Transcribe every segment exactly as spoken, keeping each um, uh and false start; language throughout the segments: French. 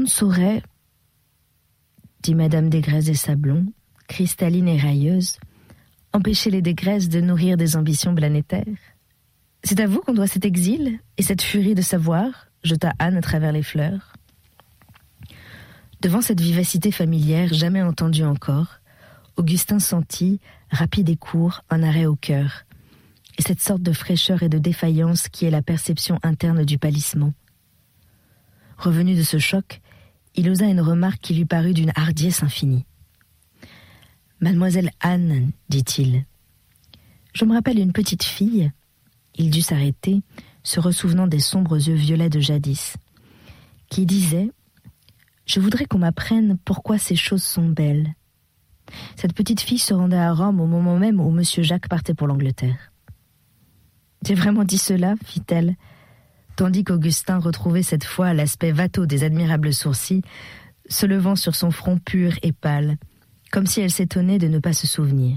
ne saurait, dit Madame Desgresses des Sablons, cristalline et railleuse, empêcher les Desgresses de nourrir des ambitions planétaires. C'est à vous qu'on doit cet exil et cette furie de savoir, jeta Anne à travers les fleurs. Devant cette vivacité familière jamais entendue encore, Augustin sentit, rapide et court, un arrêt au cœur, et cette sorte de fraîcheur et de défaillance qui est la perception interne du pâlissement. Revenu de ce choc, il osa une remarque qui lui parut d'une hardiesse infinie. « Mademoiselle Anne, dit-il, je me rappelle une petite fille. » Il dut s'arrêter, se ressouvenant des sombres yeux violets de jadis, qui disait « Je voudrais qu'on m'apprenne pourquoi ces choses sont belles. » Cette petite fille se rendait à Rome au moment même où Monsieur Jacques partait pour l'Angleterre. « J'ai vraiment dit cela, fit-elle, tandis qu'Augustin retrouvait cette fois l'aspect watteau des admirables sourcils, se levant sur son front pur et pâle, comme si elle s'étonnait de ne pas se souvenir.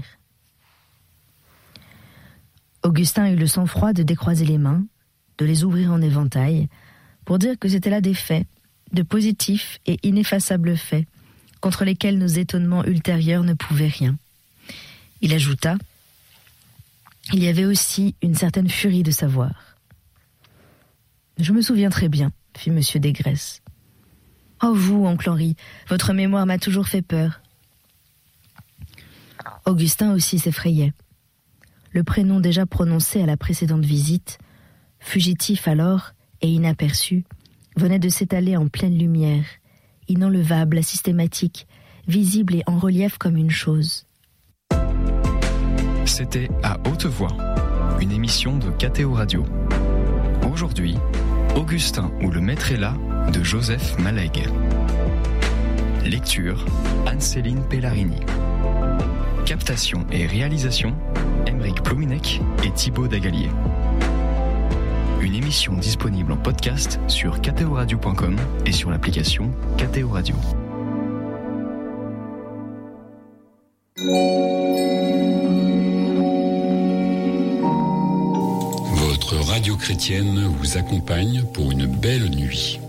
Augustin eut le sang-froid de décroiser les mains, de les ouvrir en éventail, pour dire que c'était là des faits, de positifs et ineffaçables faits, contre lesquels nos étonnements ultérieurs ne pouvaient rien. Il ajouta « Il y avait aussi une certaine furie de savoir. » « Je me souviens très bien, fit Monsieur Desgresses. « Oh vous, oncle Henri, votre mémoire m'a toujours fait peur. » Augustin aussi s'effrayait. Le prénom déjà prononcé à la précédente visite, fugitif alors et inaperçu, venait de s'étaler en pleine lumière, inenlevable, systématique, visible et en relief comme une chose. C'était À Haute Voix, une émission de K T O Radio. Aujourd'hui, Augustin ou le maître est là de Joseph Malègue. Lecture, Anne-Céline Pellarini. Captation et réalisation, Aymeric Plominec et Thibaut Dagalier. Une émission disponible en podcast sur k t o radio point com et sur l'application K T O Radio. Votre radio chrétienne vous accompagne pour une belle nuit.